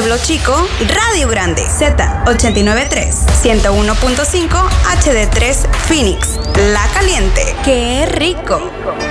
Pueblo Chico, Radio Grande, Z89.3, 101.5 HD3 Phoenix, La Caliente. ¡Qué rico!